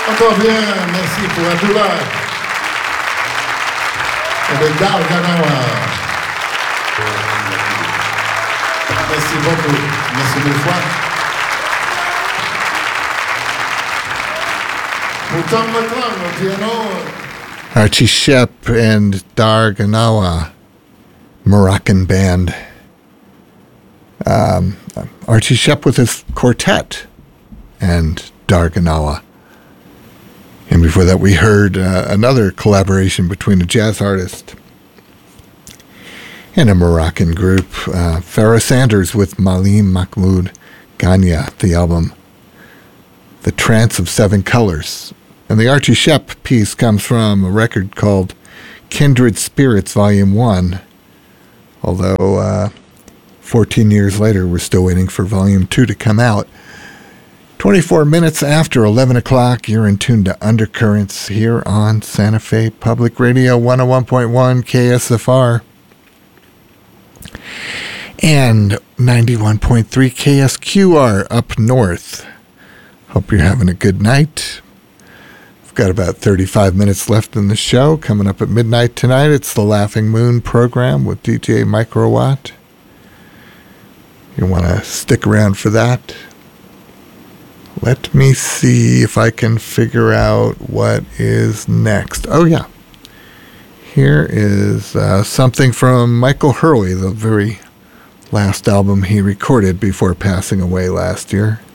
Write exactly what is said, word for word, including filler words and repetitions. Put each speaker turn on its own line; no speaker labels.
Encore bien, merci pour la douleur. Avec Darganawa. Merci beaucoup. Merci mille fois. Pour Tom McClung au piano.
Archie Shepp and Darganawa, Moroccan band. Um, Archie Shepp with his quartet and Darganawa. And before that, we heard uh, another collaboration between a jazz artist and a Moroccan group, uh, Farrah Sanders with Malim Mahmoud Ganya, the album The Trance of Seven Colors. And the Archie Shepp piece comes from a record called Kindred Spirits, Volume one, although uh, fourteen years later, we're still waiting for Volume two to come out. twenty-four minutes after eleven o'clock, you're in tune to Undercurrents here on Santa Fe Public Radio one oh one point one K S F R and ninety-one point three K S Q R up north. Hope you're having a good night. We've got about thirty-five minutes left in the show. Coming up at midnight tonight, it's the Laughing Moon program with D J Microwatt. You want to stick around for that? Let me see if I can figure out what is next. Oh, yeah. Here is uh, something from Michael Hurley, the very last album he recorded before passing away last year.